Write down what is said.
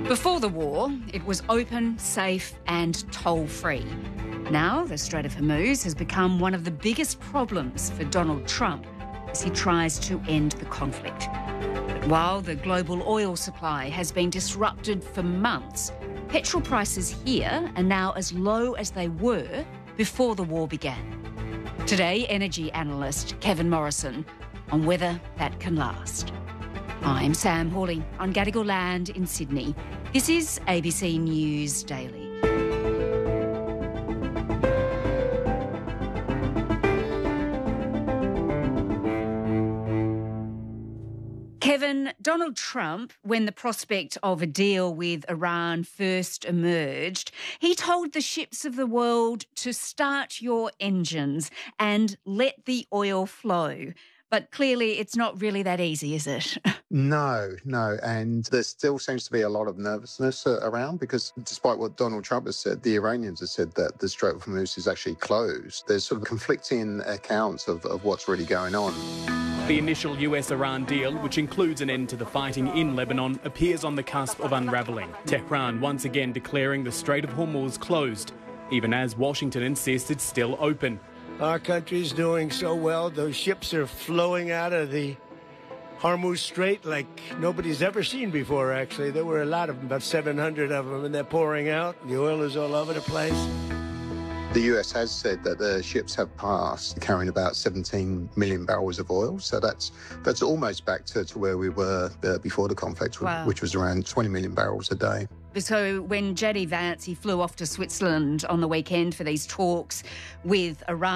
Before the war, it was open, safe and toll-free. Now, the Strait of Hormuz has become one of the biggest problems for Donald Trump as he tries to end the conflict. But while the global oil supply has been disrupted for months, petrol prices here are now as low as they were before the war began. Today, energy analyst Kevin Morrison on whether that can last. I'm Sam Hawley on Gadigal land in Sydney. This is ABC News Daily. Kevin, Donald Trump, when the prospect of a deal with Iran first emerged, he told the ships of the world to start your engines and let the oil flow. But clearly it's not really that easy, is it? No. And there still seems to be a lot of nervousness around because despite what Donald Trump has said, the Iranians have said that the Strait of Hormuz is actually closed. There's sort of conflicting accounts of what's really going on. The initial US-Iran deal, which includes an end to the fighting in Lebanon, appears on the cusp of unravelling. Tehran once again declaring the Strait of Hormuz closed, even as Washington insists it's still open. Our country's doing so well. Those ships are flowing out of the Hormuz Strait like nobody's ever seen before, actually. There were a lot of them, about 700 of them, and they're pouring out. The oil is all over the place. The US has said that the ships have passed carrying about 17 million barrels of oil. So that's almost back to where we were before the conflict, wow, which was around 20 million barrels a day. So when J.D. Vance, he flew off to Switzerland on the weekend for these talks with Iran,